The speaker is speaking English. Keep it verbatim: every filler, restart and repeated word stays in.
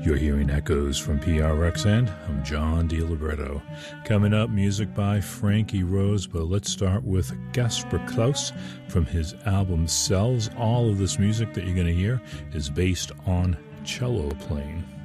You're hearing echoes from P R X, and I'm John DiLibretto. Coming up, music by Frankie Rose, but let's start with Gasper Klaus from his album Cells. All of this music that you're going to hear is based on cello playing.